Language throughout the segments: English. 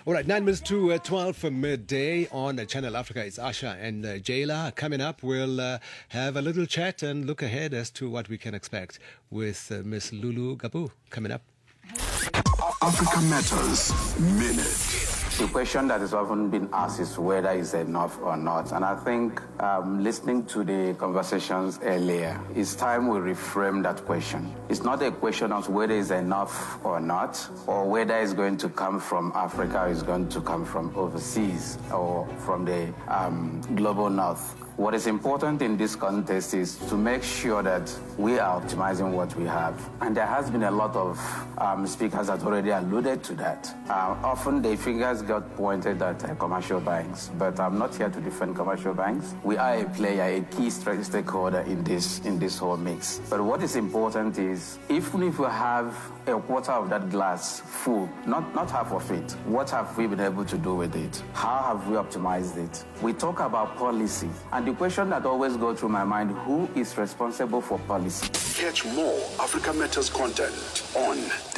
All right, 9 minutes to 12 for midday on Channel Africa. It's Asha and Jayla. Coming up, we'll have a little chat and look ahead as to what we can expect with Miss Lulu Gabu coming up. Africa Matters Minute. The question that is often been asked is whether it's enough or not. And I think listening to the conversations earlier, it's time we reframe that question. It's not a question of whether it's enough or not, or whether it's going to come from Africa or it's going to come from overseas or from the global north. What is important in this context is to make sure that we are optimizing what we have. And there has been a lot of speakers that already alluded to that. Often the fingers got pointed at commercial banks, but I'm not here to defend commercial banks. We are a player, a key stakeholder in this whole mix. But what is important is, even if we have a quarter of that glass full, not half of it, what have we been able to do with it? How have we optimized it? We talk about policy, and the question that always goes through my mind, who is responsible for policy? Catch more Africa Matters content on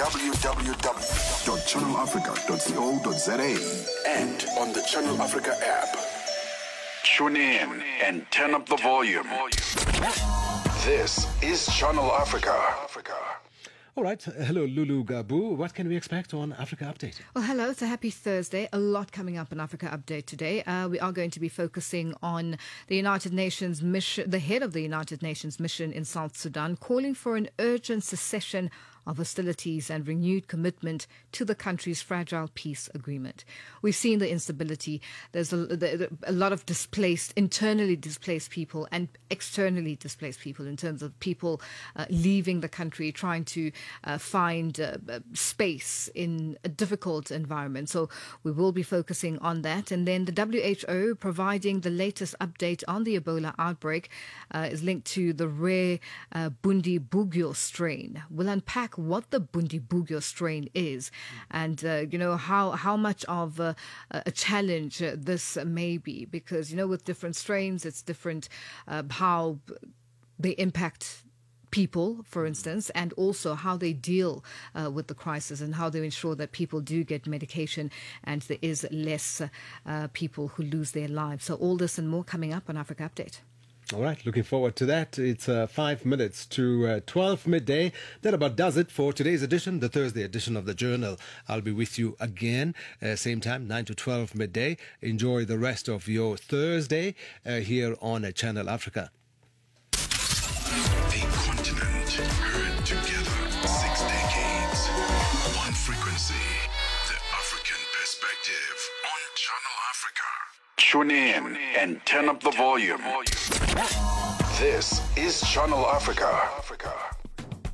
www.channelafrica.co.za and on the Channel Africa app. Tune in and turn up the volume. This is Channel Africa. All right. Hello, Lulu Gabu. What can we expect on Africa Update? Well, hello. It's a happy Thursday. A lot coming up on Africa Update today. We are going to be focusing on the United Nations mission, the head of the United Nations mission in South Sudan, calling for an urgent cessation of hostilities and renewed commitment to the country's fragile peace agreement. We've seen the instability. There's a lot of internally displaced people and externally displaced people in terms of people leaving the country, trying to find space in a difficult environment. So we will be focusing on that. And then the WHO providing the latest update on the Ebola outbreak is linked to the rare Bundibugyo strain. We'll unpack what the Bundibugyo strain is and, how much of a challenge this may be. Because, with different strains, it's different how they impact people, for instance, and also how they deal with the crisis and how they ensure that people do get medication and there is less people who lose their lives. So all this and more coming up on Africa Update. All right, looking forward to that. It's 5 minutes to 12 midday. That about does it for today's edition, the Thursday edition of the Journal. I'll be with you again, same time, 9 to 12 midday. Enjoy the rest of your Thursday here on Channel Africa. A continent heard together 6 decades. One frequency. The African perspective on Channel Africa. Tune in and turn up the volume. This is Channel Africa.